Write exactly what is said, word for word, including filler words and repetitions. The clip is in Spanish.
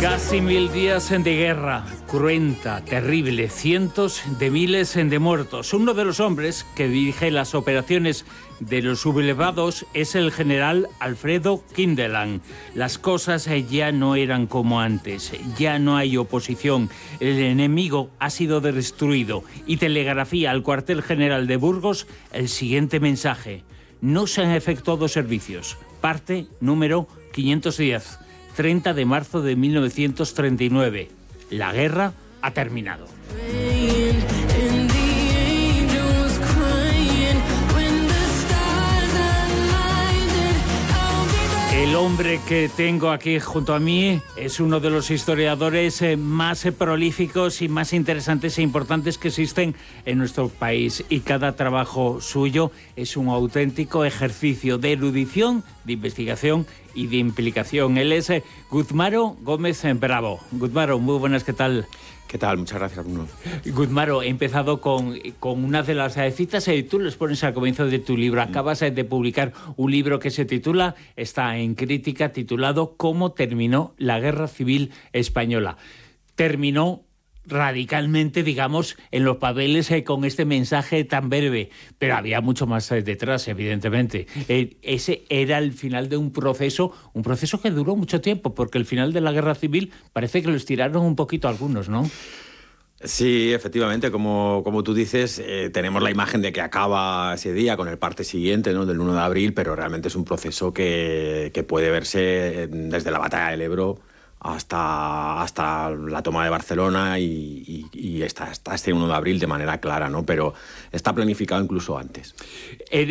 Casi mil días de guerra, cruenta, terrible, cientos de miles de muertos. Uno de los hombres que dirige las operaciones de los sublevados es el general Alfredo Kindelán. Las cosas ya no eran como antes, ya no hay oposición, el enemigo ha sido destruido y telegrafía al cuartel general de Burgos el siguiente mensaje: no se han efectuado servicios. Parte número quinientos diez. treinta de marzo de mil novecientos treinta y nueve. La guerra ha terminado. El hombre que tengo aquí junto a mí es uno de los historiadores más prolíficos y más interesantes e importantes que existen en nuestro país, y cada trabajo suyo es un auténtico ejercicio de erudición, de investigación y de implicación. Él es Guzmaro Gómez Bravo. Guzmaro, muy buenas, ¿qué tal? ¿Qué tal? Muchas gracias, Bruno. Guzmaro, he empezado con, con una de las citas que tú les pones al comienzo de tu libro. Acabas de publicar un libro que se titula, está en Crítica, titulado ¿Cómo terminó la Guerra Civil Española? Terminó radicalmente, digamos, en los papeles eh, con este mensaje tan breve, pero había mucho más eh, detrás, evidentemente. Eh, ese era el final de un proceso, un proceso que duró mucho tiempo, porque el final de la Guerra Civil parece que lo estiraron un poquito algunos, ¿no? Sí, efectivamente, como, como tú dices, eh, tenemos la imagen de que acaba ese día con el parte siguiente, ¿no?, del uno de abril, pero realmente es un proceso que, que puede verse desde la batalla del Ebro hasta, hasta la toma de Barcelona y, y, y hasta, hasta este uno de abril de manera clara, ¿no? Pero está planificado incluso antes. Eres